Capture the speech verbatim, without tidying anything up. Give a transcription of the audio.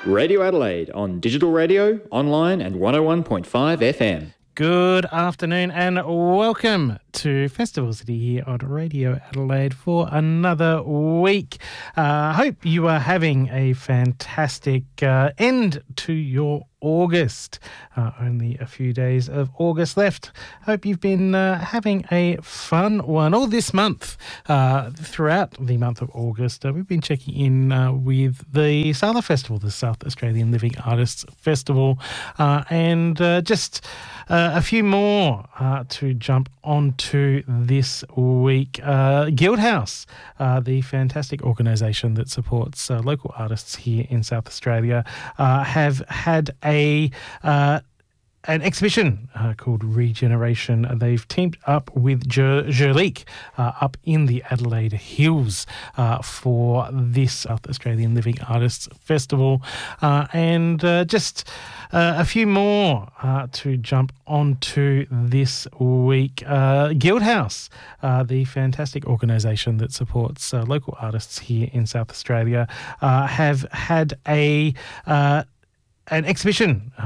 Radio Adelaide on digital radio, online and one oh one point five F M. Good afternoon and welcome to Festival City here on Radio Adelaide for another week. I uh, hope you are having a fantastic uh, end to your August. Uh, only a few days of August left. Hope you've been uh, having a fun one all this month. Uh, throughout the month of August, uh, we've been checking in uh, with the SALA Festival, the South Australian Living Artists Festival, uh, and uh, just uh, a few more uh, to jump onto this week. Uh, Guildhouse, uh, the fantastic organisation that supports uh, local artists here in South Australia, uh, have had a uh, an exhibition uh, called Regeneration. They've teamed up with Jurlique uh, up in the Adelaide Hills uh, for this South Australian Living Artists Festival, uh, and uh, just uh, a few more uh, to jump onto this week. Uh, Guildhouse, uh, the fantastic organisation that supports uh, local artists here in South Australia, uh, have had a uh, an exhibition